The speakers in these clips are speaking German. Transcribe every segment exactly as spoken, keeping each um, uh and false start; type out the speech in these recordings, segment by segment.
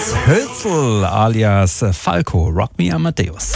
Hans Hölzel alias Falco, Rock Me Amadeus.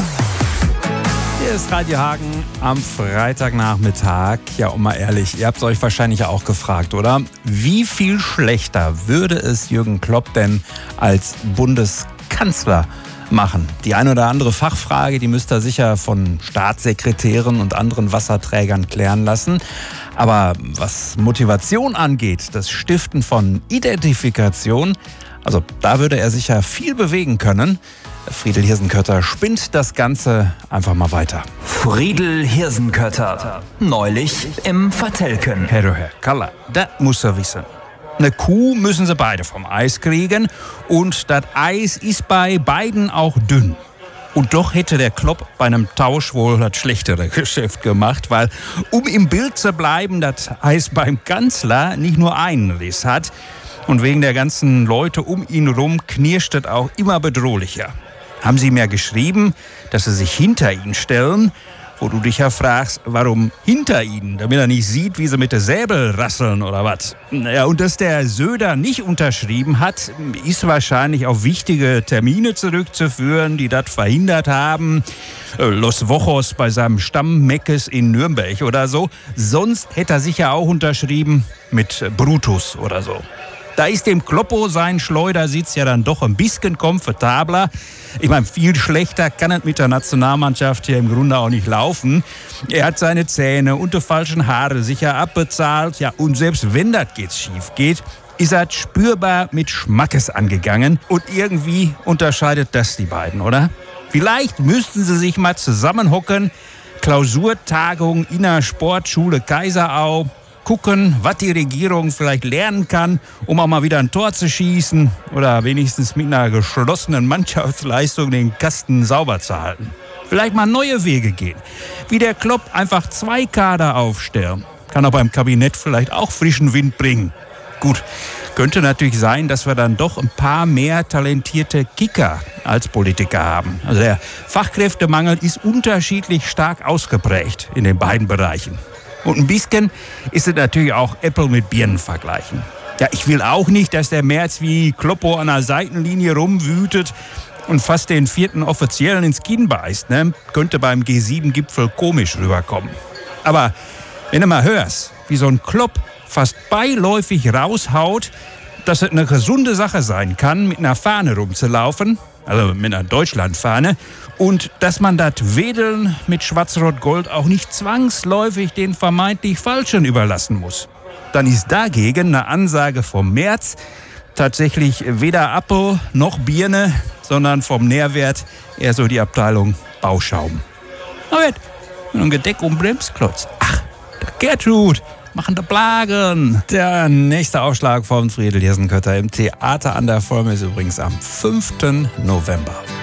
Hier ist Radio Hagen am Freitagnachmittag. Ja, und mal ehrlich, ihr habt es euch wahrscheinlich auch gefragt, oder? Wie viel schlechter würde es Jürgen Klopp denn als Bundeskanzler machen? Die eine oder andere Fachfrage, die müsst ihr sicher von Staatssekretären und anderen Wasserträgern klären lassen. Aber was Motivation angeht, das Stiften von Identifikation, also da würde er sicher viel bewegen können. Friedel Hirsenkötter spinnt das Ganze einfach mal weiter. Friedel Hirsenkötter, neulich im Vertelken. Herr, Herr Kaller, das muss er wissen. Eine Kuh müssen sie beide vom Eis kriegen und das Eis ist bei beiden auch dünn. Und doch hätte der Klopp bei einem Tausch wohl das schlechtere Geschäft gemacht, weil, um im Bild zu bleiben, das Eis beim Kanzler nicht nur einen Riss hat. Und wegen der ganzen Leute um ihn rum knirscht es auch immer bedrohlicher. Haben sie mir geschrieben, dass sie sich hinter ihn stellen, wo du dich ja fragst, warum hinter ihnen, damit er nicht sieht, wie sie mit der Säbel rasseln oder was. Naja, und dass der Söder nicht unterschrieben hat, ist wahrscheinlich auf wichtige Termine zurückzuführen, die das verhindert haben. Los Wochos bei seinem Stammmeckes in Nürnberg oder so. Sonst hätte er sicher auch unterschrieben mit Brutus oder so. Da ist dem Kloppo sein Schleudersitz ja dann doch ein bisschen komfortabler. Ich meine, viel schlechter kann es mit der Nationalmannschaft ja im Grunde auch nicht laufen. Er hat seine Zähne und die falschen Haare sicher abbezahlt. Ja, und selbst wenn das jetzt schief geht, ist er spürbar mit Schmackes angegangen. Und irgendwie unterscheidet das die beiden, oder? Vielleicht müssten sie sich mal zusammenhocken. Klausurtagung in der Sportschule Kaiserau. Gucken, was die Regierung vielleicht lernen kann, um auch mal wieder ein Tor zu schießen oder wenigstens mit einer geschlossenen Mannschaftsleistung den Kasten sauber zu halten. Vielleicht mal neue Wege gehen. Wie der Klopp einfach zwei Kader aufstellen. Kann auch beim Kabinett vielleicht auch frischen Wind bringen. Gut, könnte natürlich sein, dass wir dann doch ein paar mehr talentierte Kicker als Politiker haben. Also der Fachkräftemangel ist unterschiedlich stark ausgeprägt in den beiden Bereichen. Und ein bisschen ist es natürlich auch Äpfel mit Birnen vergleichen. Ja, ich will auch nicht, dass der Merz wie Kloppo an der Seitenlinie rumwütet und fast den vierten Offiziellen ins Kinn beißt. Ne? Könnte beim G sieben Gipfel komisch rüberkommen. Aber wenn du mal hörst, wie so ein Klopp fast beiläufig raushaut, dass es eine gesunde Sache sein kann, mit einer Fahne rumzulaufen, also mit einer Deutschlandfahne, und dass man das Wedeln mit Schwarz-Rot-Gold auch nicht zwangsläufig den vermeintlich Falschen überlassen muss. Dann ist dagegen eine Ansage vom Merz tatsächlich weder Apfel noch Birne, sondern vom Nährwert eher so die Abteilung Bauschaum. Aber ein Gedeck um Bremsklotz. Ach, der Gertrud. Machen der Plagen. Der nächste Aufschlag von Friedel Hirsenkötter im Theater an der Vollmesse übrigens am fünften November.